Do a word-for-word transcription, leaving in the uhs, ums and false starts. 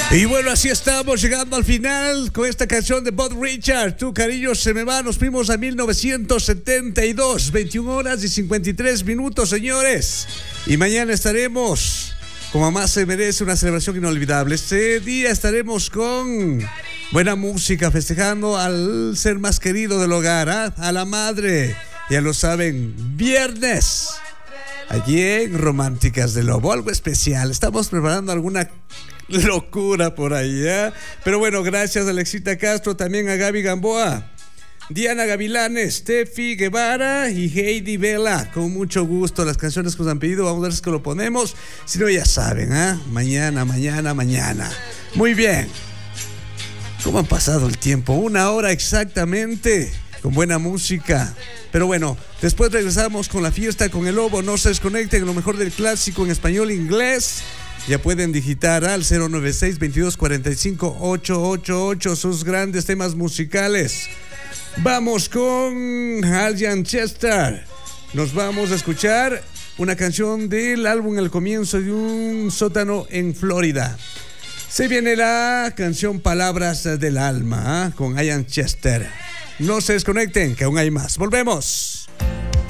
Y bueno, así estamos llegando al final con esta canción de Bob Richard. Tu cariño se me va. Nos fuimos a mil novecientos setenta y dos, veintiuna horas y cincuenta y tres minutos, señores. Y mañana estaremos, como más se merece, una celebración inolvidable. Este día estaremos con buena música, festejando al ser más querido del hogar, ¿eh? A la madre. Ya lo saben, viernes. Allí en Románticas de Lobo, algo especial. Estamos preparando alguna locura por ahí, ¿eh? Pero bueno, gracias a Alexita Castro, también a Gaby Gamboa, Diana Gavilanes, Tefi Guevara y Heidi Vela. Con mucho gusto las canciones que nos han pedido. Vamos a ver si que lo ponemos. Si no, ya saben, ¿eh? Mañana, mañana, mañana. Muy bien. ¿Cómo han pasado el tiempo? Una hora exactamente, con buena música. Pero bueno, después regresamos con la fiesta con el Lobo. No se desconecten, lo mejor del clásico en español e inglés. Ya pueden digitar al cero nueve seis, veintidós cuarenta y cinco, ochocientos ochenta y ocho sus grandes temas musicales. Vamos con Aljan Chester. Nos vamos a escuchar una canción del álbum El comienzo de un sótano en Florida. Se viene la canción Palabras del Alma, ¿eh? Con Aljan Chester. No se desconecten, que aún hay más. Volvemos.